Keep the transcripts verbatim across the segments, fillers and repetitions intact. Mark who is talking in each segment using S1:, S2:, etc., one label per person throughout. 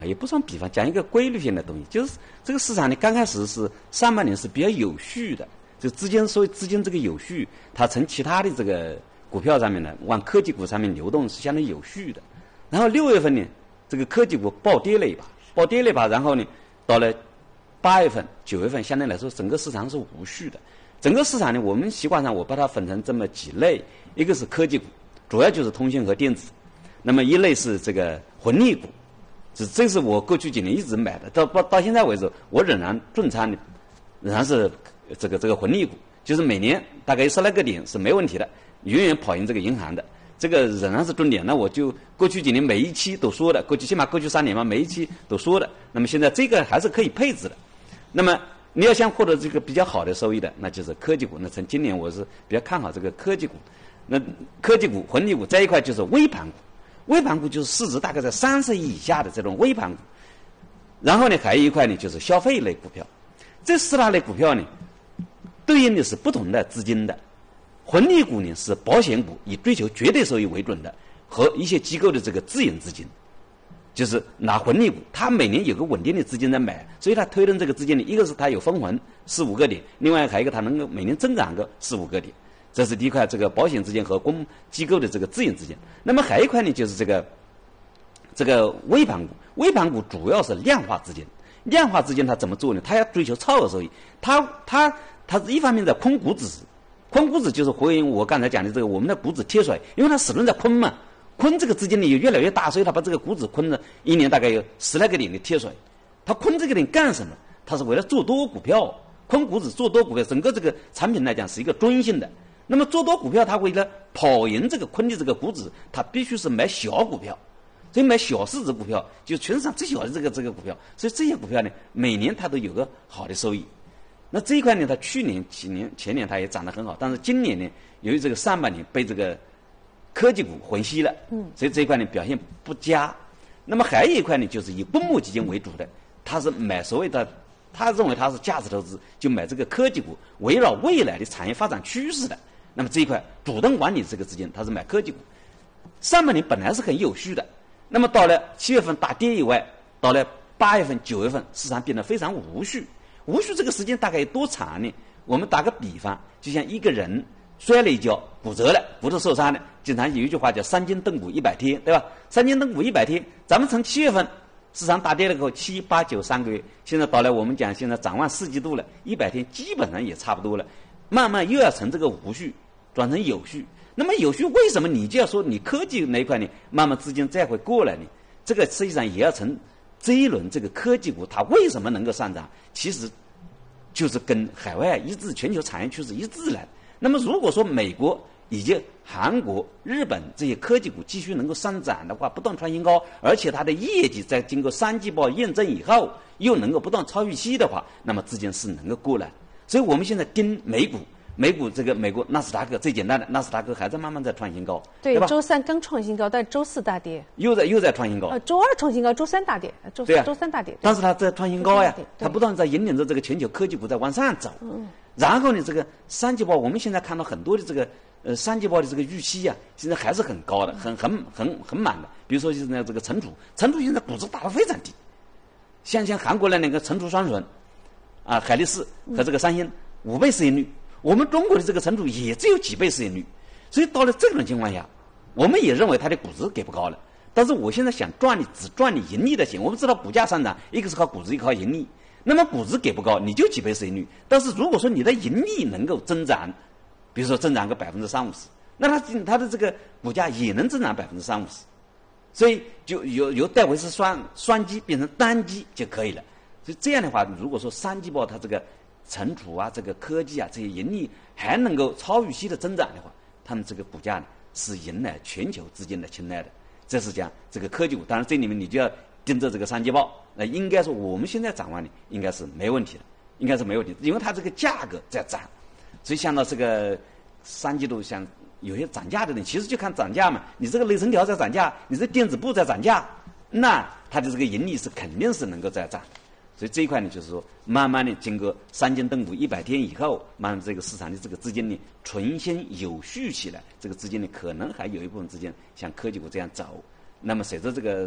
S1: 也不算比方，讲一个规律性的东西，就是这个市场呢，刚开始是上半年是比较有序的，就资金，所以资金这个有序，它从其他的这个股票上面呢，往科技股上面流动是相对有序的。然后六月份呢，这个科技股暴跌了一把，暴跌了一把，然后呢，到了八月份、九月份，相对来说整个市场是无序的。整个市场呢，我们习惯上我把它分成这么几类，一个是科技股，主要就是通信和电子；那么一类是这个红利股。这这是我过去几年一直买的，到到到现在为止，我仍然重仓的，仍然是这个这个红利股，就是每年大概十来个点是没问题的，远远跑赢这个银行的，这个仍然是重点。那我就过去几年每一期都说的，过去起码过去三年嘛，每一期都说的。那么现在这个还是可以配置的。那么你要想获得这个比较好的收益的，那就是科技股。那从今年我是比较看好这个科技股。那科技股、红利股在一块就是微盘股。微盘股就是市值大概在三十亿以下的这种微盘股，然后呢，还有一块呢就是消费类股票。这四大类股票呢，对应的是不同的资金的。红利股呢是保险股，以追求绝对收益为准的，和一些机构的这个自营资金，就是拿红利股，它每年有个稳定的资金在买，所以它推动这个资金呢，一个是它有分红四五个点，另外还有一个它能够每年增长个四五个点。这是第一块，这个保险资金和公机构的这个自营资金。那么还有一块呢，就是这个这个微盘股。微盘股主要是量化资金，量化资金它怎么做呢？它要追求超额收益，它它它一方面在空股指，空股指就是回应我刚才讲的这个我们的股指贴水，因为它始终在空嘛，空这个资金呢也越来越大，所以它把这个股指空了一年大概有十来个点的贴水。它空这个点干什么？它是为了做多股票，空股指做多股票，整个这个产品来讲是一个中性的。那么做多股票，它为了跑赢这个空的这个股指，它必须是买小股票，所以买小市值股票，就全市场最小的这个这个股票，所以这些股票呢，每年它都有个好的收益。那这一块呢，它去年、前年、前年它也涨得很好，但是今年呢，由于这个上半年被这个科技股混吸了，嗯，所以这一块呢表现不佳。那么还有一块呢，就是以公募基金为主的，它是买所谓的。他认为它是价值投资，就买这个科技股，围绕未来的产业发展趋势的。那么这一块主动管理这个资金，它是买科技股。上半年本来是很有序的，那么到了七月份大跌以外，到了八月份、九月份，市场变得非常无序。无序这个时间大概有多长呢？我们打个比方，就像一个人摔了一跤，骨折了，骨头受伤了，经常有一句话叫“三斤蹬骨一百天”，对吧？三斤蹬骨一百天，咱们从七月份。市场大跌了以后，七八九三个月，现在到来我们讲，现在展望四季度了，一百天基本上也差不多了，慢慢又要从这个无序转成有序。那么有序为什么你就要说你科技那一块呢？慢慢资金再会过来呢？这个实际上也要从这一轮这个科技股它为什么能够上涨，其实就是跟海外一致全球产业趋势一致了。那么如果说美国以及韩国、日本这些科技股继续能够上涨的话，不断创新高，而且它的业绩在经过三季报验证以后，又能够不断超预期的话，那么资金是能够过来。所以我们现在盯美股，美股这个美国纳斯达克最简单的，纳斯达克还在慢慢在创新高，
S2: 对，
S1: 对吧？
S2: 周三刚创新高，但周四大跌，
S1: 又在又在创新高。
S2: 呃，周二创新高，周三大跌，周
S1: 对啊，
S2: 周三大跌。
S1: 但是它在创新高呀，
S2: 对
S1: 它不断在引领着这个全球科技股在往上走。嗯。然后呢，这个三季报，我们现在看到很多的这个。呃，三季报的这个预期啊，现在还是很高的，很很很很满的。比如说，就是那这个存储，存储现在估值打得非常低，像像韩国的那个存储双纯，啊，海力士和这个三星五倍市盈率，我们中国的这个存储也只有几倍市盈率，所以到了这种情况下，我们也认为它的估值给不高了。但是我现在想赚你只赚你盈利的钱，我们知道股价上涨，一个是靠估值，一个靠盈利。那么估值给不高，你就几倍市盈率。但是如果说你的盈利能够增长，比如说增长个百分之三五十，那它它的这个股价也能增长百分之三五十，所以就由由戴维斯双双击变成单击就可以了。所以这样的话，如果说三季报它这个存储啊、这个科技啊这些盈利还能够超预期的增长的话，他们这个股价呢是迎来全球资金的青睐的。这是讲这个科技股，当然这里面你就要盯着这个三季报。那应该说我们现在展望呢，应该是没问题的，应该是没问题的，因为它这个价格在涨。所以像到这个三季度，像有些涨价的人，其实就看涨价嘛。你这个内存条在涨价，你这电子部在涨价，那它的这个盈利是肯定是能够在涨。所以这一块呢，就是说，慢慢的经过三斤蹬骨一百天以后，慢慢这个市场的这个资金呢重新有序起来，这个资金呢可能还有一部分资金像科技股这样走。那么随着这个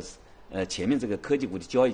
S1: 呃前面这个科技股的交易